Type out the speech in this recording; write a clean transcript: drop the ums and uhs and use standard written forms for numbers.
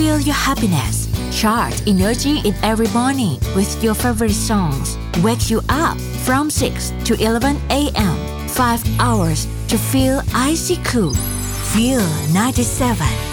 Feel your happiness. Charge energy in every morning with your favorite songs. Wake you up from 6 to 11 a.m. 5 hours to feel icy cool. Feel 97.